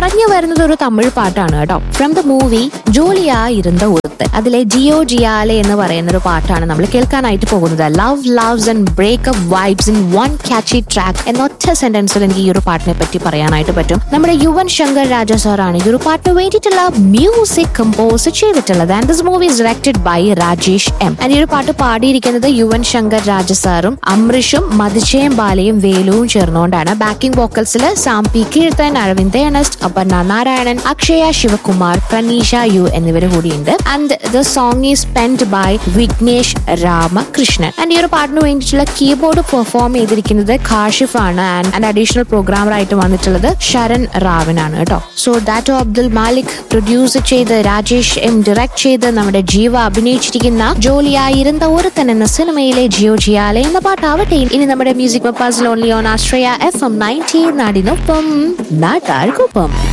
പറഞ്ഞു വരുന്നത് ഒരു തമിഴ് പാട്ടാണ് കേട്ടോ. ഫ്രം ദ മൂവി ജോലിയാ ഇരുന്ന ഉറുത്ത്, അതിലെ ജിയോ ജിയാലെ എന്ന് പറയുന്ന ഒരു പാട്ടാണ് നമ്മൾ കേൾക്കാനായിട്ട് പോകുന്നത്. Love loves and breakup vibes in one catchy track എന്ന ഒറ്റ സെന്റൻസിൽ എനിക്ക് ഈ ഒരു പാട്ടിനെ പറ്റി പറയാനായിട്ട് പറ്റും. നമ്മുടെ യുവൻ ശങ്കർ രാജ സാറാണ് ഈ ഒരു പാട്ടിന് വേണ്ടിയിട്ടുള്ള മ്യൂസിക് കമ്പോസ് ചെയ്തിട്ടുള്ളത്. And this movie is directed by Rajesh M. And ഈ ഒരു പാട്ട് പാടിയിരിക്കുന്നത് യുവൻ ശങ്കർ രാജ സാറും അമൃഷും മതിജയം ബാലയും വേലുവും ചേർന്നുകൊണ്ടാണ്. Backing വോക്കൽസിൽ Sam P Keerthan, Aravind Ernest, Aparna Narayanan, Akshaya Shivakumar, പ്രനീഷ U എന്നിവർ കൂടിയുണ്ട്. And the song is പെൻഡ് by Vignesh Ramakrishnan. And ഈ ഒരു പാട്ടിന് വേണ്ടിയിട്ടുള്ള കീബോർഡ് പെർഫോം ചെയ്തിരിക്കുന്നത് കാഷിഫ് ആണ്. ആൻഡ് അഡീഷണൽ പ്രോഗ്രാമർ ആയിട്ട് വന്നിട്ടുള്ളത് ശരൺ റാവനാണ് കേട്ടോ. സോ ദാറ്റോ അബ്ദുൽ മാലിക് പ്രൊഡ്യൂസ് ചെയ്ത് രാജേഷ് എം ഡയറക്ട് ചെയ്ത് നമ്മുടെ ജീവ അഭിനയിച്ചിരിക്കുന്ന ജോലിയായിരുന്ന ഒരുത്തൻ എന്ന സിനിമയിലെ ജിയോ ജിയാലെ എന്ന പാട്ടാവട്ടെ ഇനി നമ്മുടെ music പർപ്പസിൽ only on Ashraya FM 90 നാടിനൊപ്പം നാട്ടാർക്കൊപ്പം.